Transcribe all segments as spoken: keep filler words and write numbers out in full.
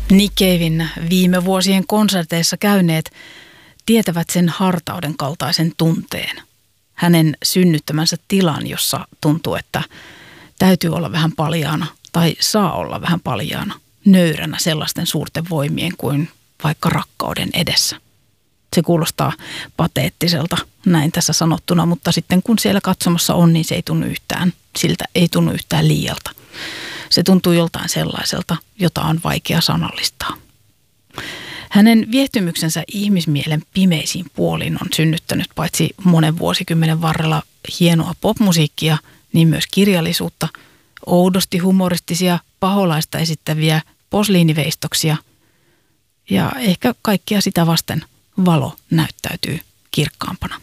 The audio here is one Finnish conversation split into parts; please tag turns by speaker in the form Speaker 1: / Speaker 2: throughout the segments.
Speaker 1: Nick Caven viime vuosien konserteissa käyneet tietävät sen hartauden kaltaisen tunteen. Hänen synnyttämänsä tilan, jossa tuntuu, että täytyy olla vähän paljaana tai saa olla vähän paljaana, nöyränä sellaisten suurten voimien kuin vaikka rakkauden edessä. Se kuulostaa pateettiselta näin tässä sanottuna, mutta sitten kun siellä katsomassa on, niin se ei tunnu yhtään, siltä ei tunnu yhtään liialta. Se tuntuu joltain sellaiselta, jota on vaikea sanallistaa. Hänen viehtymyksensä ihmismielen pimeisiin puoliin on synnyttänyt paitsi monen vuosikymmenen varrella hienoa popmusiikkia, niin myös kirjallisuutta, oudosti humoristisia paholaista esittäviä posliiniveistoksia ja ehkä kaikkia sitä vasten valo näyttäytyy kirkkaampana.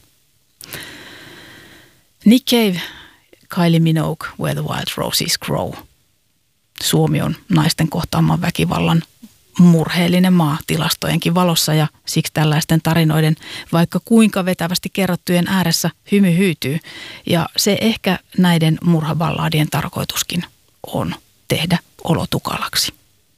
Speaker 1: Nick Cave, Kylie Minogue, Where the Wild Roses Grow. Suomi on naisten kohtaaman väkivallan murheellinen maa tilastojenkin valossa ja siksi tällaisten tarinoiden vaikka kuinka vetävästi kerrottujen ääressä hymy hyytyy. Ja se ehkä näiden murhaballaadien tarkoituskin on tehdä olo tukalaksi.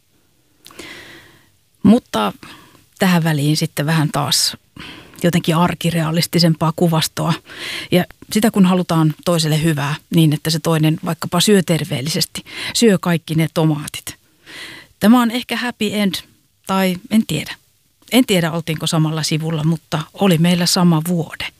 Speaker 1: Mutta tähän väliin sitten vähän taas jotenkin arkirealistisempaa kuvastoa. Ja sitä kun halutaan toiselle hyvää niin, että se toinen vaikkapa syö terveellisesti, syö kaikki ne tomaatit. Tämä on ehkä happy end, tai en tiedä. En tiedä oltiinko samalla sivulla, mutta oli meillä sama vuode.